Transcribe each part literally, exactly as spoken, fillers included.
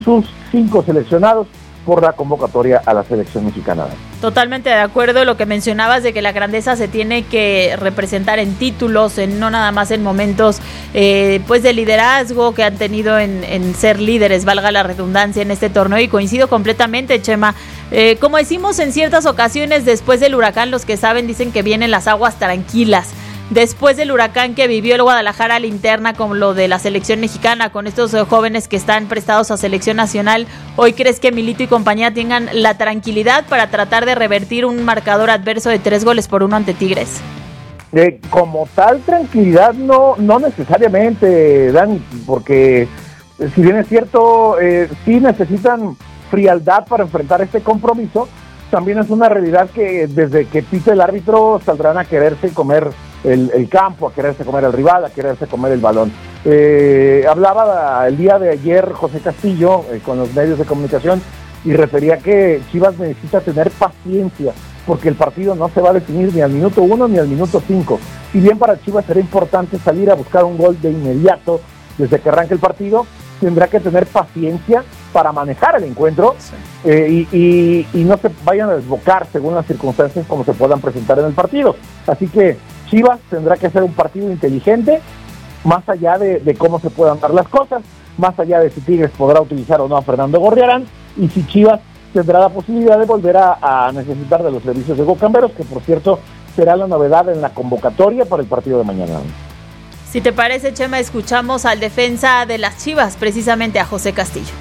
sus cinco seleccionados por la convocatoria a la selección mexicana. Totalmente de acuerdo, lo que mencionabas de que la grandeza se tiene que representar en títulos, en no nada más en momentos eh, pues de liderazgo que han tenido en, en ser líderes, valga la redundancia, en este torneo, y coincido completamente, Chema. Eh, como decimos en ciertas ocasiones, después del huracán, los que saben dicen que vienen las aguas tranquilas. Después del huracán que vivió el Guadalajara Linterna, con lo de la selección mexicana, con estos jóvenes que están prestados a selección nacional, ¿hoy crees que Milito y compañía tengan la tranquilidad para tratar de revertir un marcador adverso de tres goles por uno ante Tigres? Eh, como tal tranquilidad no, no necesariamente, Dani, porque si bien es cierto, eh, sí necesitan frialdad para enfrentar este compromiso, también es una realidad que desde que pite el árbitro saldrán a quererse comer el, el campo, a quererse comer el rival, a quererse comer el balón. Eh, hablaba el día de ayer José Castillo eh, con los medios de comunicación y refería que Chivas necesita tener paciencia porque el partido no se va a definir ni al minuto uno ni al minuto cinco. Si bien para Chivas será importante salir a buscar un gol de inmediato desde que arranque el partido, tendrá que tener paciencia para manejar el encuentro, sí. eh, y, y, y no se vayan a desbocar según las circunstancias como se puedan presentar en el partido. Así que Chivas tendrá que hacer un partido inteligente, más allá de, de cómo se puedan dar las cosas, más allá de si Tigres podrá utilizar o no a Fernando Gorriarán, y si Chivas tendrá la posibilidad de volver a, a necesitar de los servicios de Hugo Camberos, que por cierto será la novedad en la convocatoria para el partido de mañana. Si te parece, Chema, escuchamos al defensa de las Chivas, precisamente a José Castillo.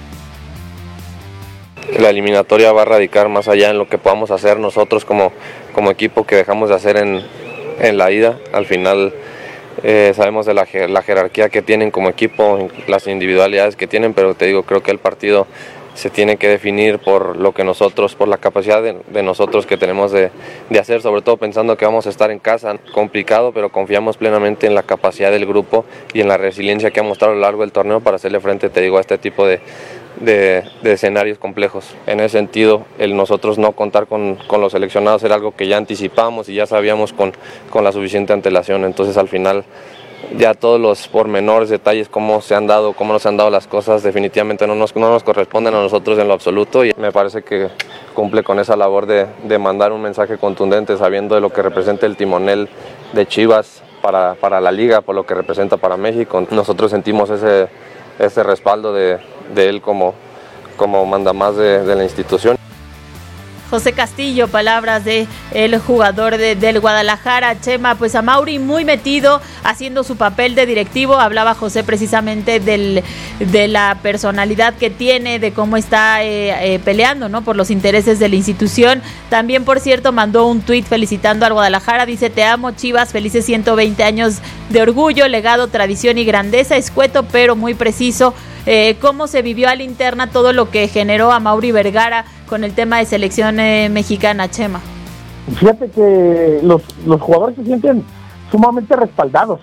La eliminatoria va a radicar más allá en lo que podamos hacer nosotros como, como equipo, que dejamos de hacer en, en la ida. Al final eh, sabemos de la, la jerarquía que tienen como equipo, las individualidades que tienen, pero te digo, creo que el partido se tiene que definir por lo que nosotros, por la capacidad de, de nosotros que tenemos de, de hacer, sobre todo pensando que vamos a estar en casa. Complicado, pero confiamos plenamente en la capacidad del grupo y en la resiliencia que ha mostrado a lo largo del torneo para hacerle frente, te digo, a este tipo de, de, de escenarios complejos. En ese sentido, el nosotros no contar con, con los seleccionados era algo que ya anticipamos y ya sabíamos con, con la suficiente antelación. Entonces, al final, ya todos los pormenores, detalles, cómo se han dado, cómo nos han dado las cosas, definitivamente no nos, no nos corresponden a nosotros en lo absoluto, y me parece que cumple con esa labor de, de mandar un mensaje contundente, sabiendo de lo que representa el timonel de Chivas para, para la liga, por lo que representa para México. Nosotros sentimos ese, ese respaldo de, de él como, como mandamás de, de la institución. José Castillo, palabras de el jugador de, del Guadalajara. Chema, pues a Mauri muy metido, haciendo su papel de directivo. Hablaba José precisamente del, de la personalidad que tiene, de cómo está eh, eh, peleando, ¿no?, por los intereses de la institución. También, por cierto, mandó un tuit felicitando al Guadalajara. Dice: te amo, Chivas, felices ciento veinte años de orgullo, legado, tradición y grandeza. Escueto, pero muy preciso. Eh, cómo se vivió a la interna todo lo que generó a Mauri Vergara con el tema de selección eh, mexicana, Chema. Fíjate que los, los jugadores se sienten sumamente respaldados.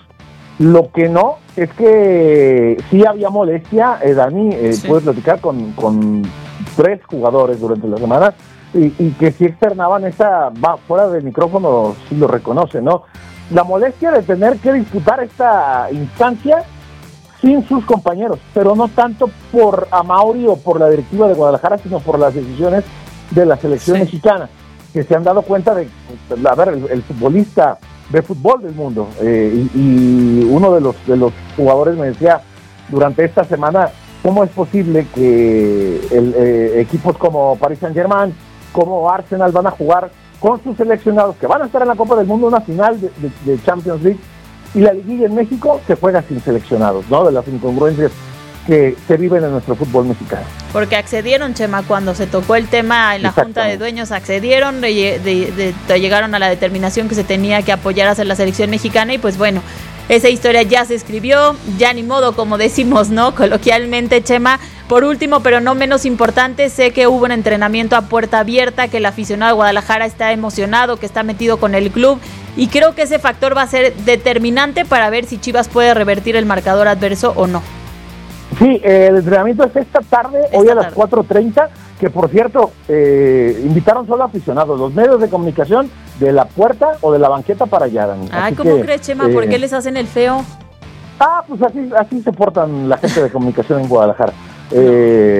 Lo que no es que sí había molestia, eh, Dani, eh, sí. Puedes platicar con, con tres jugadores durante la semana y, y que sí externaban esa, va, fuera del micrófono, sí lo reconocen, ¿no? La molestia de tener que disputar esta instancia sin sus compañeros, pero no tanto por Amauri o por la directiva de Guadalajara, sino por las decisiones de la selección sí. mexicana, que se han dado cuenta de, a ver, el, el futbolista de fútbol del mundo, eh, y, y uno de los, de los jugadores me decía durante esta semana, ¿cómo es posible que el, eh, equipos como Paris Saint-Germain, como Arsenal van a jugar con sus seleccionados, que van a estar en la Copa del Mundo, una final de, de, de Champions League, y la liguilla en México se juega sin seleccionados, ¿no? De las incongruencias que se viven en nuestro fútbol mexicano. Porque accedieron, Chema, cuando se tocó el tema en la Junta de Dueños, accedieron, de, de, de, de, llegaron a la determinación que se tenía que apoyar hacia la selección mexicana, y pues bueno, esa historia ya se escribió, ya ni modo, como decimos, ¿no?, coloquialmente, Chema. Por último, pero no menos importante, sé que hubo un entrenamiento a puerta abierta, que el aficionado de Guadalajara está emocionado, que está metido con el club, y creo que ese factor va a ser determinante para ver si Chivas puede revertir el marcador adverso o no. Sí, eh, el entrenamiento es esta tarde, esta hoy a tarde. Las cuatro treinta, que por cierto, eh, invitaron solo aficionados, los medios de comunicación de la puerta o de la banqueta para allá, Dani. Ay, ¿cómo que, crees, Chema? Eh, ¿Por qué les hacen el feo? Ah, pues así, así se portan la gente de comunicación en Guadalajara. Eh,